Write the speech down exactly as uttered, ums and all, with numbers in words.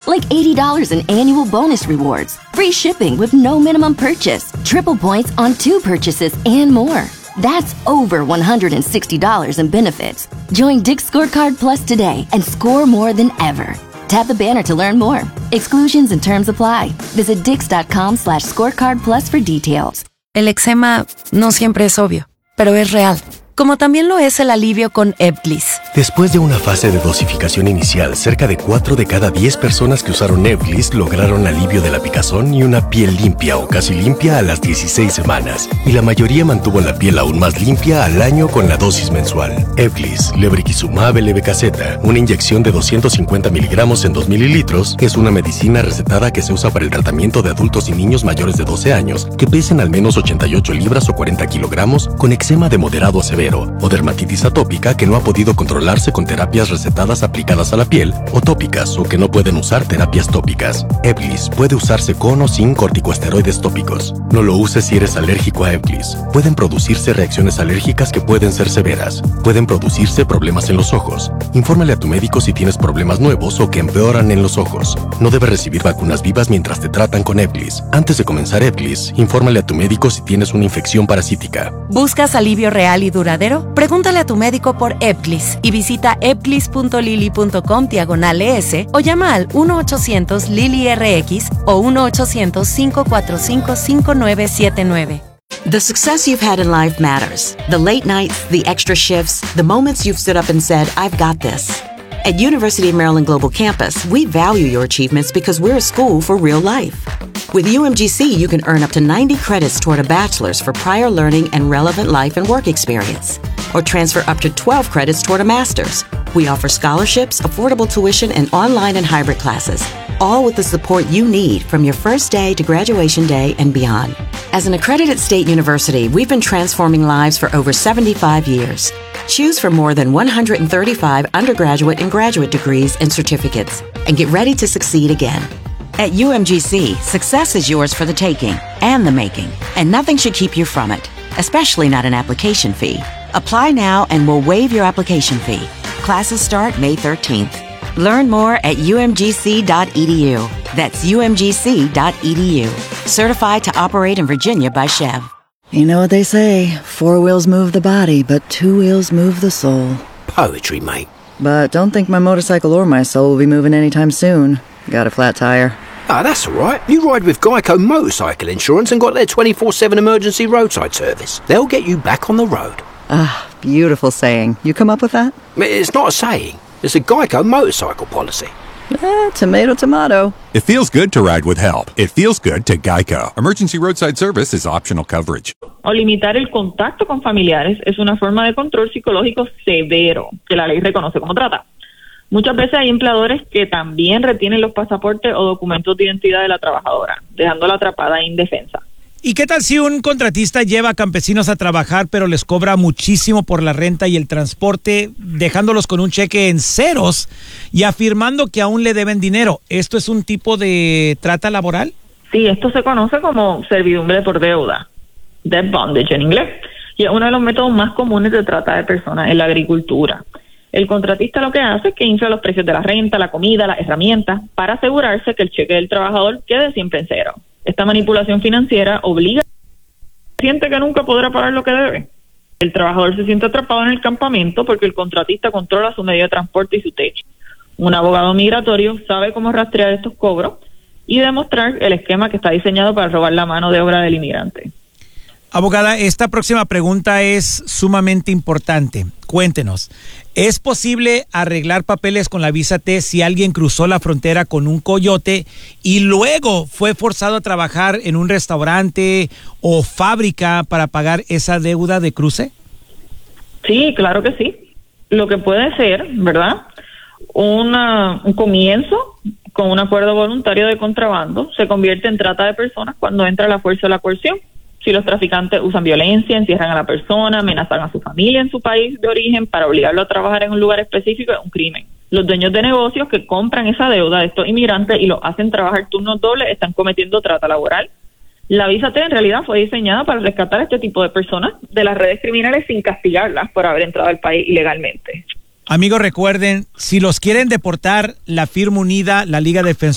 like eighty dollars in annual bonus rewards, free shipping with no minimum purchase, triple points on two purchases, and more. That's over one hundred sixty dollars in benefits. Join Dick's Scorecard Plus today and score more than ever. Tap the banner to learn more. Exclusions and terms apply. Visit dix.com slash scorecard plus for details. El eczema no siempre es obvio, pero es real. Como también lo es el alivio con Ebglyss. Después de una fase de dosificación inicial, cerca de cuatro de cada diez personas que usaron Ebglyss lograron alivio de la picazón y una piel limpia o casi limpia a las dieciséis semanas. Y la mayoría mantuvo la piel aún más limpia al año con la dosis mensual. Ebglyss, lebrikizumab levetaceta, una inyección de doscientos cincuenta miligramos en dos mililitros, es una medicina recetada que se usa para el tratamiento de adultos y niños mayores de doce años que pesen al menos ochenta y ocho libras o cuarenta kilogramos con eczema de moderado a severo o dermatitis atópica que no ha podido controlarse con terapias recetadas aplicadas a la piel o tópicas o que no pueden usar terapias tópicas. Ebglyss puede usarse con o sin corticosteroides tópicos. No lo uses si eres alérgico a Ebglyss. Pueden producirse reacciones alérgicas que pueden ser severas. Pueden producirse problemas en los ojos. Infórmale a tu médico si tienes problemas nuevos o que empeoran en los ojos. No debes recibir vacunas vivas mientras te tratan con Ebglyss. Antes de comenzar Ebglyss, infórmale a tu médico si tienes una infección parasítica. ¿Buscas alivio real y duradero? Pregúntale a tu médico por Ebglyss y visita ebglyss.lily.com diagonal ES o llama al uno ochocientos Lily R X o uno ochocientos, cinco cuatro cinco, cinco nueve siete nueve. The success you've had in life matters. The late nights, the extra shifts, the moments you've stood up and said, I've got this. At University of Maryland Global Campus, we value your achievements because we're a school for real life. With U M G C, you can earn up to ninety credits toward a bachelor's for prior learning and relevant life and work experience, or transfer up to twelve credits toward a master's. We offer scholarships, affordable tuition, and online and hybrid classes, all with the support you need from your first day to graduation day and beyond. As an accredited state university, we've been transforming lives for over seventy-five years. Choose from more than one hundred thirty-five undergraduate and graduate degrees and certificates, and get ready to succeed again. At U M G C, success is yours for the taking and the making, and nothing should keep you from it, especially not an application fee. Apply now and we'll waive your application fee. Classes start May thirteenth. Learn more at u m g c dot e d u. That's u m g c dot e d u. Certified to operate in Virginia by Chev. You know what they say, four wheels move the body, but two wheels move the soul. Poetry, mate. But don't think my motorcycle or my soul will be moving anytime soon. Got a flat tire. Ah, that's all right. You ride with Geico Motorcycle Insurance and got their twenty-four seven emergency roadside service. They'll get you back on the road. Ah, beautiful saying. You come up with that? It's not a saying. It's a Geico motorcycle policy. Eh, tomato, tomato. It feels good to ride with help. It feels good to Geico. Emergency roadside service is optional coverage. O limitar el contacto con familiares es una forma de control psicológico severo que la ley reconoce como trata. Muchas veces hay empleadores que también retienen los pasaportes o documentos de identidad de la trabajadora, dejándola atrapada e indefensa. ¿Y qué tal si un contratista lleva a campesinos a trabajar, pero les cobra muchísimo por la renta y el transporte, dejándolos con un cheque en ceros y afirmando que aún le deben dinero? ¿Esto es un tipo de trata laboral? Sí, esto se conoce como servidumbre por deuda, debt bondage en inglés, y es uno de los métodos más comunes de trata de personas en la agricultura. El contratista lo que hace es que infla los precios de la renta, la comida, las herramientas, para asegurarse que el cheque del trabajador quede siempre en cero. Esta manipulación financiera obliga al cliente que nunca podrá pagar lo que debe. El trabajador se siente atrapado en el campamento porque el contratista controla su medio de transporte y su techo. Un abogado migratorio sabe cómo rastrear estos cobros y demostrar el esquema que está diseñado para robar la mano de obra del inmigrante. Abogada, esta próxima pregunta es sumamente importante. Cuéntenos, ¿es posible arreglar papeles con la visa T si alguien cruzó la frontera con un coyote y luego fue forzado a trabajar en un restaurante o fábrica para pagar esa deuda de cruce? Sí, claro que sí. Lo que puede ser, ¿verdad?, Una, un comienzo con un acuerdo voluntario de contrabando se convierte en trata de personas cuando entra la fuerza o la coerción. Si los traficantes usan violencia, encierran a la persona, amenazan a su familia en su país de origen para obligarlo a trabajar en un lugar específico, es un crimen. Los dueños de negocios que compran esa deuda de estos inmigrantes y los hacen trabajar turnos dobles están cometiendo trata laboral. La visa T en realidad fue diseñada para rescatar a este tipo de personas de las redes criminales sin castigarlas por haber entrado al país ilegalmente. Amigos, recuerden, si los quieren deportar, la firma unida, la Liga Defensora